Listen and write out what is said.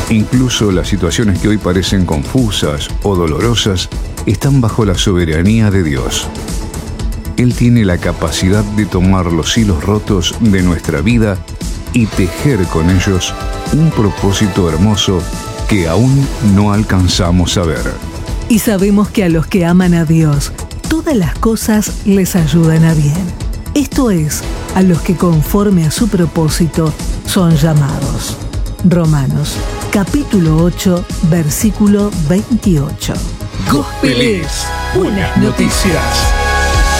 Incluso las situaciones que hoy parecen confusas o dolorosas están bajo la soberanía de Dios. Él tiene la capacidad de tomar los hilos rotos de nuestra vida y tejer con ellos un propósito hermoso que aún no alcanzamos a ver. Y sabemos que a los que aman a Dios, todas las cosas les ayudan a bien. Esto es, a los que conforme a su propósito son llamados. Romanos, capítulo 8, versículo 28. Gospel es Buenas Noticias.